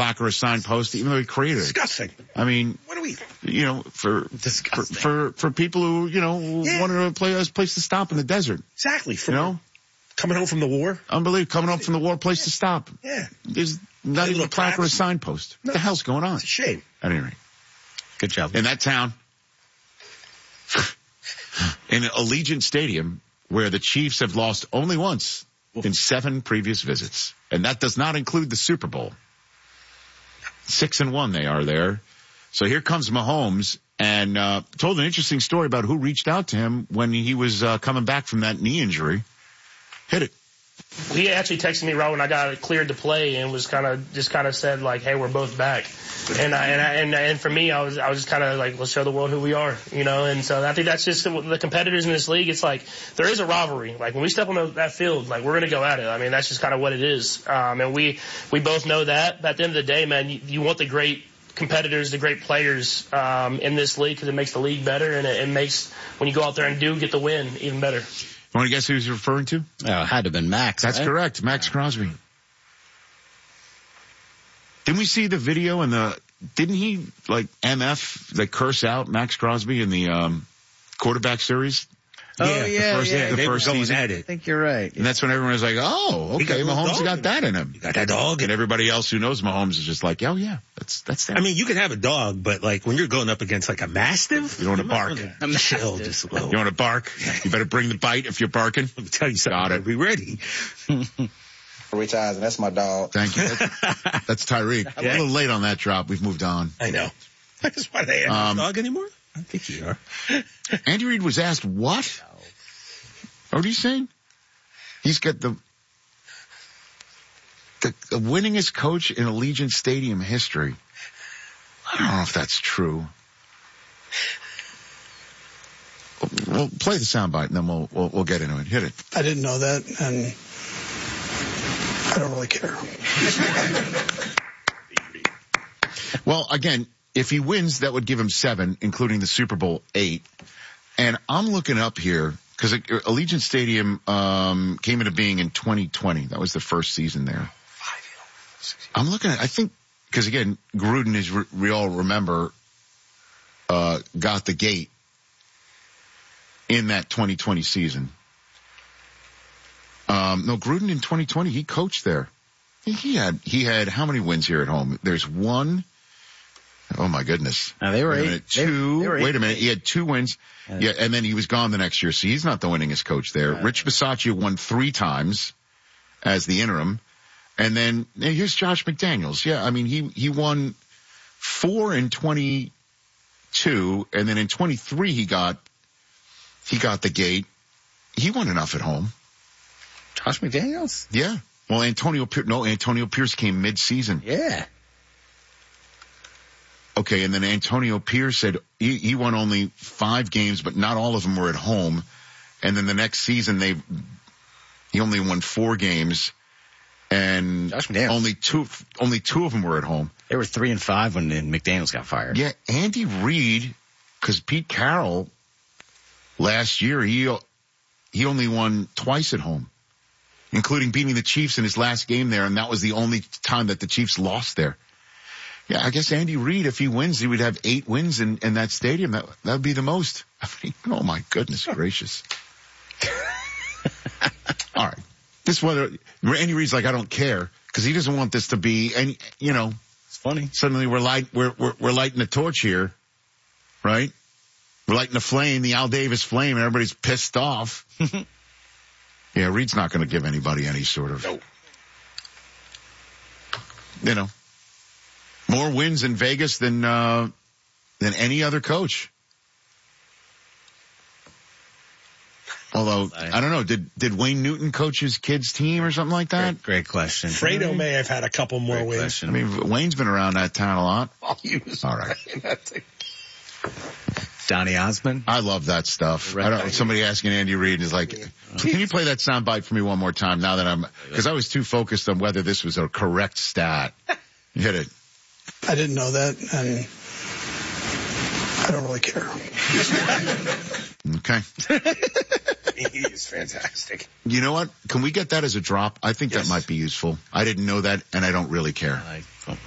plaque or a sign post, even though he created it. Disgusting. I mean, what are we? For people who, wanted a place to stop in the desert. Exactly. Coming home from the war. Unbelievable. Coming home from the war, place to stop. Yeah. There's not even a plaque or a signpost. What the hell's going on? It's a shame. At any rate. Good job. In that town, in Allegiant Stadium, where the Chiefs have lost only once in 7 previous visits. And that does not include the Super Bowl. 6-1 they are there. So here comes Mahomes and told an interesting story about who reached out to him when he was coming back from that knee injury. Hit it. He actually texted me right when I got cleared to play and was kind of said like, "Hey, we're both back." And for me, I was just kind of like, let's show the world who we are, And so I think that's just the competitors in this league. It's like there is a rivalry. Like when we step on that field, like we're gonna go at it. I mean, that's just kind of what it is. And we both know that. But at the end of the day, man, you want the great competitors, the great players in this league because it makes the league better and it makes when you go out there and get the win even better. You want to guess who he's referring to? Oh, it had to have been Max. That's correct. Max Crosby. Didn't we see the video didn't he MF, curse out Max Crosby in the, quarterback series? The first season. At it. I think you're right. And that's when everyone was like, oh, okay, Mahomes got that in him. You got that dog. And everybody else who knows Mahomes is just like, oh yeah, that's that. I mean, you can have a dog, but like when you're going up against like a mastiff, you don't want to bark. Chill, just low. You want to bark? You better bring the bite if you're barking. Let me tell you something. Got it. Be ready. Rich Eisen, that's my dog. Thank you. That's Tyreek. A little late on that drop. We've moved on. I know. That's why they have a dog anymore? I think you are. Andy Reid was asked what? What are you saying? He's got the winningest coach in Allegiant Stadium history. I don't know if that's true. We'll play the soundbite and then we'll get into it. Hit it. I didn't know that, and I don't really care. Well, again, if he wins, that would give him 7, including the Super Bowl 8. And I'm looking up here because Allegiant Stadium came into being in 2020. That was the first season there. I'm looking at, I think, because again, Gruden, as we all remember, got the gate in that 2020 season. No, Gruden in 2020, he coached there. He had how many wins here at home? There's 1. Oh my goodness. They were 8. 2. Wait a minute. He had 2 wins. Yeah. And then he was gone the next year. So he's not the winningest coach there. Right. Rich Bisaccia won 3 times as the interim. And then here's Josh McDaniels. Yeah. I mean, he won 4 in 22. And then in 23, he got the gate. He won enough at home. Josh McDaniels? Yeah. Well, Antonio Pierce came mid-season. Yeah. Okay, and then Antonio Pierce said he won only 5 games, but not all of them were at home. And then the next season he only won 4 games, and only two of them were at home. They were 3-5 when McDaniels got fired. Yeah, Andy Reid, because Pete Carroll last year he only won 2 at home, including beating the Chiefs in his last game there, and that was the only time that the Chiefs lost there. Yeah, I guess Andy Reid, if he wins, he would have 8 wins in that stadium. That would be the most. I mean, oh my goodness gracious. All right. Andy Reid's like, I don't care, because he doesn't want this to be, and it's funny. Suddenly we're lighting the torch here, right? We're lighting the flame, the Al Davis flame, and everybody's pissed off. Yeah, Reid's not going to give anybody any sort of, more wins in Vegas than any other coach. Although, I don't know, did Wayne Newton coach his kids' team or something like that? Great question. Fredo may have had a couple more wins. Question. I mean, Wayne's been around that town a lot. All right. Donny Osmond. I love that stuff. Somebody asking Andy Reid is like, can you play that soundbite for me one more time now that because I was too focused on whether this was a correct stat. Hit it. I didn't know that, and I don't really care. Okay. He is fantastic. You know what? Can we get that as a drop? I think that might be useful. I didn't know that, and I don't really care.